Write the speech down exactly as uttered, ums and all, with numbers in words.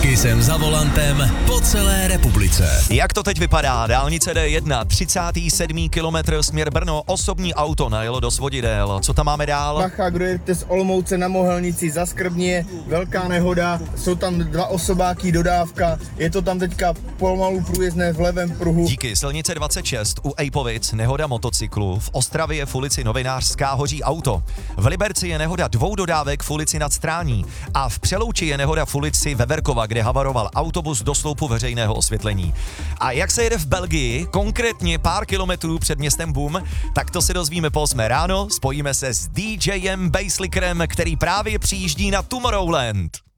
Kisem za volantem po celé republice. Jak to teď vypadá? Dálnice D jedna, třicátý sedmý kilometr směr Brno, osobní auto najelo do svodidel. Co tam máme dál? Bacha, kdo jedete z Olomouce na Mohelnici za Skrbně, velká nehoda, jsou tam dva osobáky, dodávka, je to tam teďka pomalu průjezdné v levém pruhu. Díky, silnice dvacet šest u Ejpovic, nehoda motocyklu, v Ostravě je v ulici Novinářská hoří auto, v Liberci je nehoda dvou dodávek v ulici Nad Strání a v Přelouči je nehoda v ulici Veverkova, kde havaroval autobus do sloupu veřejného osvětlení. A jak se jede v Belgii, konkrétně pár kilometrů před městem Boom, tak to se dozvíme po osmé ráno, spojíme se s DJem Basslickerem, který právě přijíždí na Tomorrowland.